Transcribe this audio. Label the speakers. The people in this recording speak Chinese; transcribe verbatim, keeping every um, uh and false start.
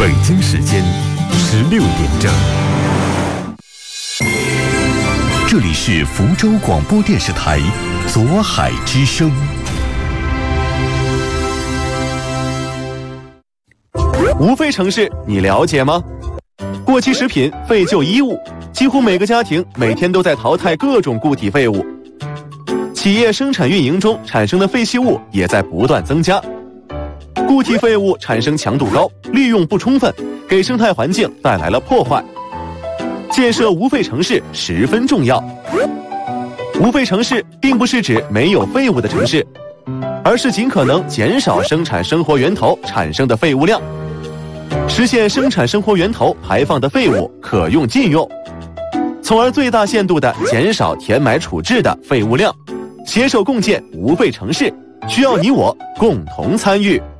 Speaker 1: 北京时间十六点整，这里是福州广播电视台左海之声。
Speaker 2: 无废城市你了解吗？过期食品、废旧衣物，几乎每个家庭每天都在淘汰各种固体废物。企业生产运营中产生的废弃物也在不断增加。固体废物产生强度高，利用不充分，给生态环境带来了破坏。建设无废城市十分重要。无废城市并不是指没有废物的城市，而是尽可能减少生产生活源头产生的废物量，实现生产生活源头排放的废物可用尽用，从而最大限度地减少填埋处置的废物量，携手共建无废城市，需要你我共同参与。